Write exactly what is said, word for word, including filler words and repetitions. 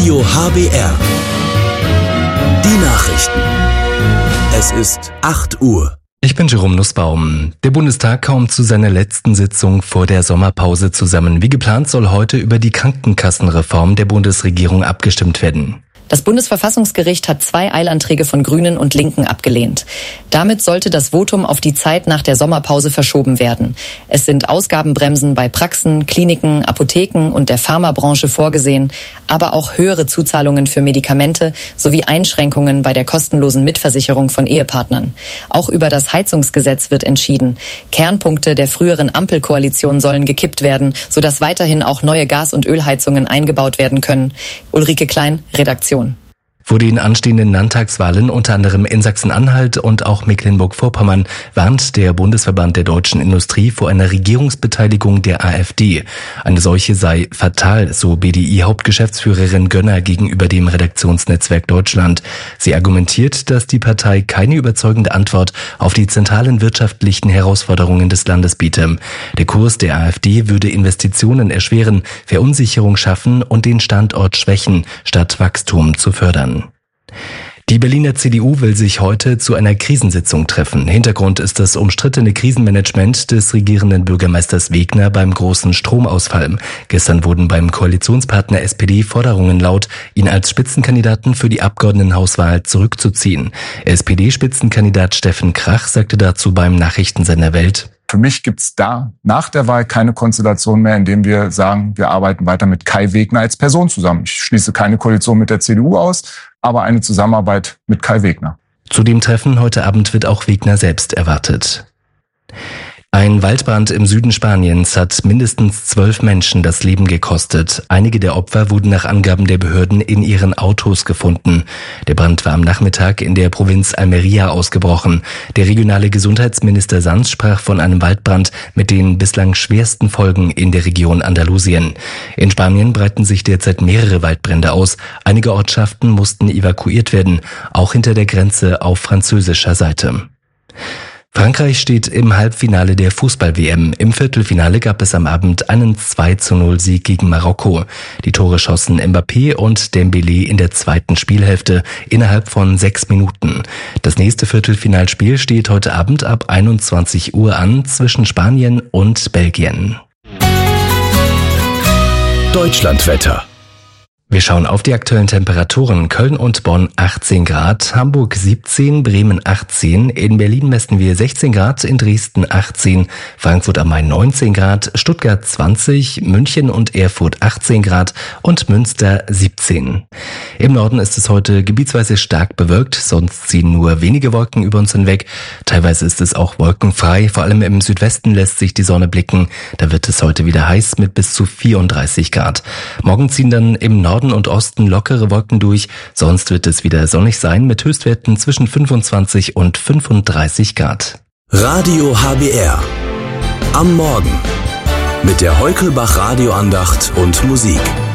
Radio H B R. Die Nachrichten. Es ist acht Uhr. Ich bin Jerome Nussbaum. Der Bundestag kommt zu seiner letzten Sitzung vor der Sommerpause zusammen. Wie geplant soll heute über die Krankenkassenreform der Bundesregierung abgestimmt werden. Das Bundesverfassungsgericht hat zwei Eilanträge von Grünen und Linken abgelehnt. Damit sollte das Votum auf die Zeit nach der Sommerpause verschoben werden. Es sind Ausgabenbremsen bei Praxen, Kliniken, Apotheken und der Pharmabranche vorgesehen, aber auch höhere Zuzahlungen für Medikamente sowie Einschränkungen bei der kostenlosen Mitversicherung von Ehepartnern. Auch über das Heizungsgesetz wird entschieden. Kernpunkte der früheren Ampelkoalition sollen gekippt werden, sodass weiterhin auch neue Gas- und Ölheizungen eingebaut werden können. Ulrike Klein, Redaktion. Vor den anstehenden Landtagswahlen, unter anderem in Sachsen-Anhalt und auch Mecklenburg-Vorpommern, warnt der Bundesverband der deutschen Industrie vor einer Regierungsbeteiligung der AfD. Eine solche sei fatal, so B D I-Hauptgeschäftsführerin Gönner gegenüber dem Redaktionsnetzwerk Deutschland. Sie argumentiert, dass die Partei keine überzeugende Antwort auf die zentralen wirtschaftlichen Herausforderungen des Landes biete. Der Kurs der AfD würde Investitionen erschweren, Verunsicherung schaffen und den Standort schwächen, statt Wachstum zu fördern. Die Berliner C D U will sich heute zu einer Krisensitzung treffen. Hintergrund ist das umstrittene Krisenmanagement des regierenden Bürgermeisters Wegner beim großen Stromausfall. Gestern wurden beim Koalitionspartner S P D Forderungen laut, ihn als Spitzenkandidaten für die Abgeordnetenhauswahl zurückzuziehen. S P D-Spitzenkandidat Steffen Krach sagte dazu beim Nachrichtensender Welt: Für mich gibt's da nach der Wahl keine Konstellation mehr, in dem wir sagen, wir arbeiten weiter mit Kai Wegner als Person zusammen. Ich schließe keine Koalition mit der C D U aus, aber eine Zusammenarbeit mit Kai Wegner. Zu dem Treffen heute Abend wird auch Wegner selbst erwartet. Ein Waldbrand im Süden Spaniens hat mindestens zwölf Menschen das Leben gekostet. Einige der Opfer wurden nach Angaben der Behörden in ihren Autos gefunden. Der Brand war am Nachmittag in der Provinz Almería ausgebrochen. Der regionale Gesundheitsminister Sanz sprach von einem Waldbrand mit den bislang schwersten Folgen in der Region Andalusien. In Spanien breiten sich derzeit mehrere Waldbrände aus. Einige Ortschaften mussten evakuiert werden, auch hinter der Grenze auf französischer Seite. Frankreich steht im Halbfinale der Fußball-W M. Im Viertelfinale gab es am Abend einen zwei zu null Sieg gegen Marokko. Die Tore schossen Mbappé und Dembélé in der zweiten Spielhälfte innerhalb von sechs Minuten. Das nächste Viertelfinalspiel steht heute Abend ab einundzwanzig Uhr an zwischen Spanien und Belgien. Deutschlandwetter. Wir schauen auf die aktuellen Temperaturen. Köln und Bonn achtzehn Grad, Hamburg siebzehn, Bremen achtzehn, in Berlin messen wir sechzehn Grad, in Dresden achtzehn, Frankfurt am Main neunzehn Grad, Stuttgart zwanzig, München und Erfurt achtzehn Grad und Münster siebzehn. Im Norden ist es heute gebietsweise stark bewölkt, sonst ziehen nur wenige Wolken über uns hinweg. Teilweise ist es auch wolkenfrei, vor allem im Südwesten lässt sich die Sonne blicken. Da wird es heute wieder heiß mit bis zu vierunddreißig Grad. Morgen ziehen dann im Norden Norden und Osten lockere Wolken durch, sonst wird es wieder sonnig sein mit Höchstwerten zwischen fünfundzwanzig und fünfunddreißig Grad. Radio H B R. Am Morgen. Mit der Heukelbach Radioandacht und Musik.